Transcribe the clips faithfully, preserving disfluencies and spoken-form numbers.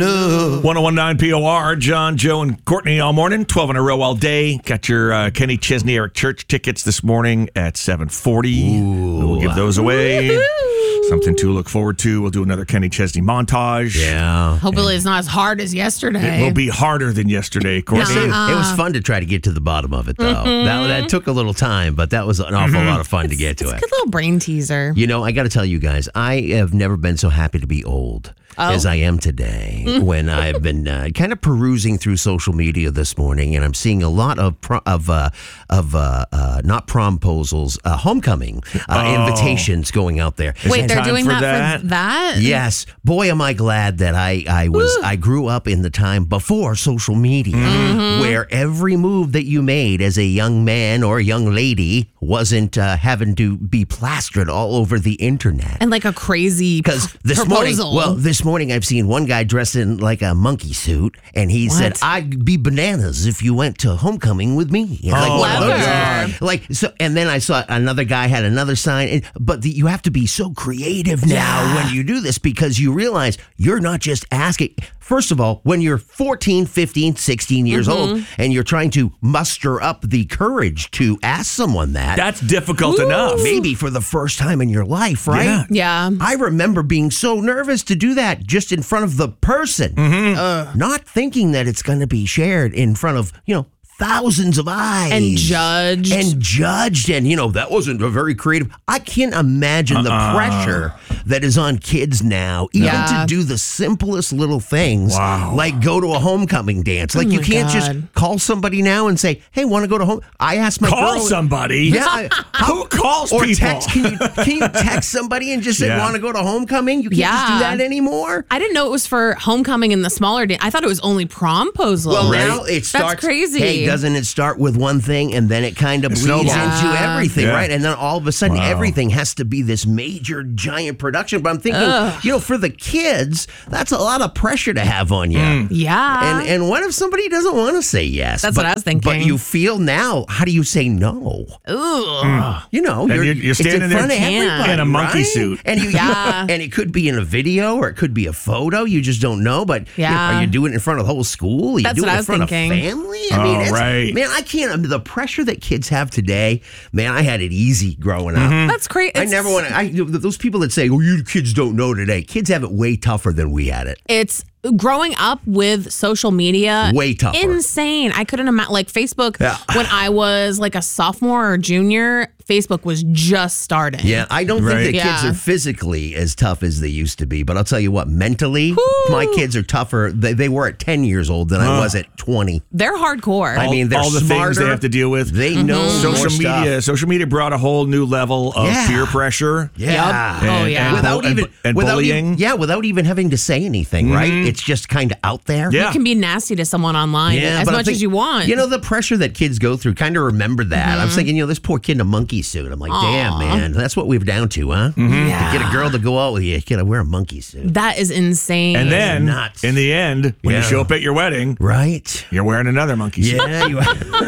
one oh one nine P O R, John, Joe, and Courtney all morning, twelve in a row all day. Got your uh, Kenny Chesney, Eric Church tickets this morning at seven forty. Ooh. We'll give those away. Woo-hoo. Something to look forward to. We'll do another Kenny Chesney montage. Yeah. Hopefully it's not as hard as yesterday. It will be harder than yesterday, Courtney. Uh-uh. It was fun to try to get to the bottom of it, though. Mm-hmm. That, that took a little time, but that was an awful mm-hmm. lot of fun it's, to get to it's it. It's a good little brain teaser. You know, I got to tell you guys, I have never been so happy to be old. Oh. As I am today, when I've been uh, kind of perusing through social media this morning, and I'm seeing a lot of pro- of uh, of uh, uh, not promposals, uh, homecoming uh, oh. invitations going out there. Is Wait, they're doing for that, that for that? Yes, boy, am I glad that I I was Woo. I grew up in the time before social media, mm-hmm. where every move that you made as a young man or a young lady wasn't uh, having to be plastered all over the internet, and like a crazy because this proposal. morning, well, this. morning I've seen one guy dressed in like a monkey suit, and he what? said, "I'd be bananas if you went to homecoming with me." Oh, like, one of those, like so. And then I saw another guy had another sign, and, but the, you have to be so creative now yeah. when you do this, because you realize you're not just asking. First of all, when you're fourteen, fifteen, sixteen years mm-hmm. old, and you're trying to muster up the courage to ask someone that, that's difficult Ooh. enough. Maybe for the first time in your life, right? Yeah. yeah. I remember being so nervous to do that just in front of the person, mm-hmm. uh, not thinking that it's going to be shared in front of, you know, thousands of eyes. And judged. And judged. And, you know, that wasn't a very creative. I can't imagine uh-uh. the pressure that is on kids now, even yeah. to do the simplest little things, wow. like go to a homecoming dance. Like, oh you can't God. just call somebody now and say, hey, want to go to home? I asked my Call girl, somebody? Yeah. I, Who calls or people? Text, can, you, can you text somebody and just say, yeah. want to go to homecoming? You can't yeah. just do that anymore? I didn't know it was for homecoming and the smaller dance. I thought it was only promposal. Well, right? now it starts. That's crazy. Hey, doesn't it start with one thing and then it kind of bleeds yeah. into everything, yeah. right? And then all of a sudden, wow. everything has to be this major, giant production. But I'm thinking, Ugh. you know, for the kids, that's a lot of pressure to have on you. Mm. Yeah. And and what if somebody doesn't want to say yes? That's but, what I was thinking. But you feel now, how do you say no? Ooh. Mm. You know, you're, you're, you're standing it's in front there of everybody, in a monkey right? suit. And, you, yeah. and it could be in a video or it could be a photo. You just don't know. But yeah. you know, are you doing it in front of the whole school? Are you That's doing what it I in was front thinking. of family? I mean, oh, it's, right. man, I can't. I mean, the pressure that kids have today, man, I had it easy growing up. Mm-hmm. That's crazy. I never want to. I, those people that say, "Oh, you kids don't know today." Kids have it way tougher than we had it. It's growing up with social media. Way tougher. Insane. I couldn't imagine. Like Facebook, yeah. when I was like a sophomore or junior, Facebook was just starting. Yeah, I don't right. think that kids yeah. are physically as tough as they used to be. But I'll tell you what, mentally, Woo. my kids are tougher. They, they were at ten years old than uh. I was at twenty. They're hardcore. I mean, they're all the smarter. things they have to deal with. They mm-hmm. know social media. Stuff. Social media brought a whole new level of yeah. peer pressure. Yeah. Yep. And, oh yeah. And, without and, even and without bullying. Even, yeah, without even having to say anything, mm-hmm. right? It's just kind of out there. Yeah. You can be nasty to someone online yeah, as but much think, as you want. You know, the pressure that kids go through, kind of remember that. Mm-hmm. I'm thinking, you know, this poor kid in a monkey suit. I'm like, Aww. damn, man, that's what we're down to, huh? Mm-hmm. Yeah. To get a girl to go out with you, you gotta wear a monkey suit. That is insane. And then, nuts. in the end, when yeah. you show up at your wedding, right, you're wearing another monkey suit. Yeah, you wow.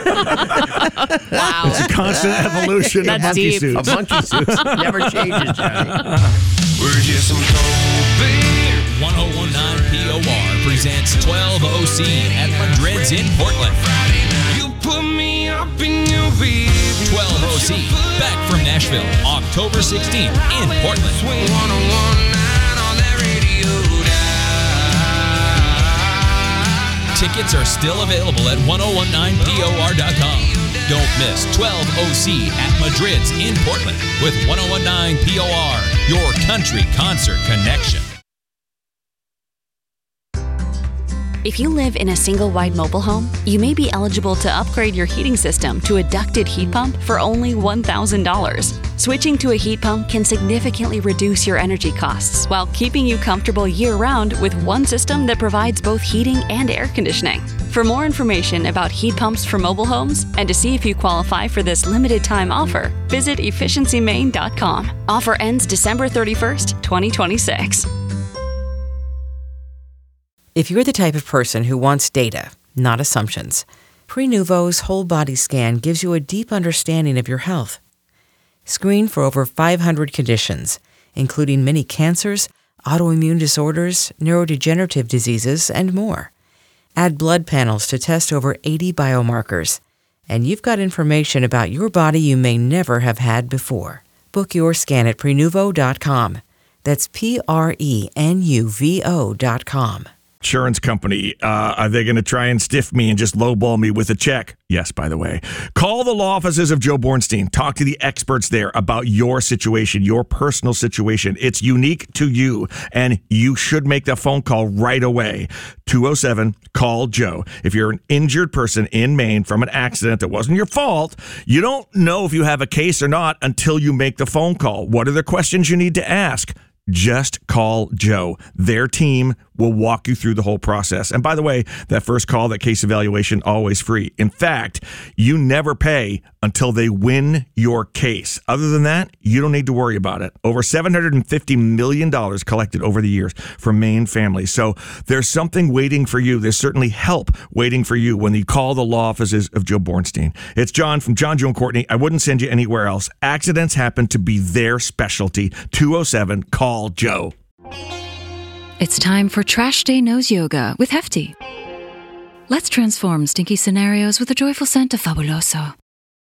It's a constant evolution That's of monkey deep. suits. A monkey suit never changes, Johnny. We're just some cold beer. one oh one nine P O R presents twelve O C at Madrid's in Portland. You put me up in your baby. twelve O C, back from Nashville, October sixteenth in Portland. one oh one nine on that radio dial. Tickets are still available at ten nineteen P O R dot com. Don't miss twelve O C at Madrid's in Portland with ten nineteen P O R, your country concert connection. If you live in a single-wide mobile home, you may be eligible to upgrade your heating system to a ducted heat pump for only one thousand dollars. Switching to a heat pump can significantly reduce your energy costs while keeping you comfortable year-round with one system that provides both heating and air conditioning. For more information about heat pumps for mobile homes and to see if you qualify for this limited-time offer, visit efficiency maine dot com. Offer ends December thirty-first, twenty twenty-six. If you're the type of person who wants data, not assumptions, Prenuvo's whole body scan gives you a deep understanding of your health. Screen for over five hundred conditions, including many cancers, autoimmune disorders, neurodegenerative diseases, and more. Add blood panels to test over eighty biomarkers, and you've got information about your body you may never have had before. Book your scan at prenuvo dot com. That's P R E N U V O dot com. Insurance company, uh, are they going to try and stiff me and just lowball me with a check? Yes, by the way. Call the law offices of Joe Bornstein. Talk to the experts there about your situation, your personal situation. It's unique to you, and you should make that phone call right away. two oh seven, call Joe. If you're an injured person in Maine from an accident that wasn't your fault, you don't know if you have a case or not until you make the phone call. What are the questions you need to ask? Just call Joe. Their team will walk you through the whole process. And by the way, that first call, that case evaluation, always free. In fact, you never pay until they win your case. Other than that, you don't need to worry about it. Over seven hundred fifty million dollars collected over the years from Maine families. So there's something waiting for you. There's certainly help waiting for you when you call the law offices of Joe Bornstein. It's John from John, Joe, and Courtney. I wouldn't send you anywhere else. Accidents happen to be their specialty. two oh seven, call Joe. It's time for Trash Day Nose Yoga with Hefty. Let's transform stinky scenarios with a joyful scent of Fabuloso.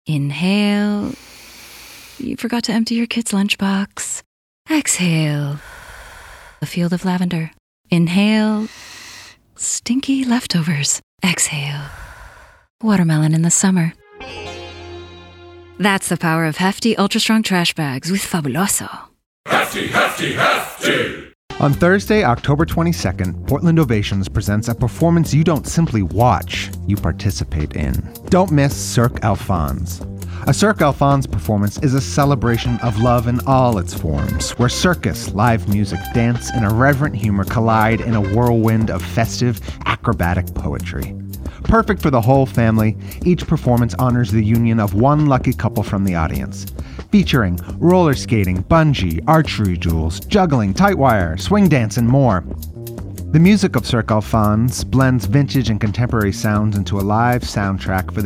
Inhale. You forgot to empty your kid's lunchbox. Exhale. A field of lavender. Inhale. Stinky leftovers. Exhale. Watermelon in the summer. That's the power of Hefty Ultra Strong Trash Bags with Fabuloso. Hefty, hefty, hefty! On Thursday, October twenty-second, Portland Ovations presents a performance you don't simply watch, you participate in. Don't miss Cirque Alphonse. A Cirque Alphonse performance is a celebration of love in all its forms, where circus, live music, dance, and irreverent humor collide in a whirlwind of festive, acrobatic poetry. Perfect for the whole family, each performance honors the union of one lucky couple from the audience. Featuring roller skating, bungee, archery duels, juggling, tight wire, swing dance, and more. The music of Cirque Alphonse blends vintage and contemporary sounds into a live soundtrack for the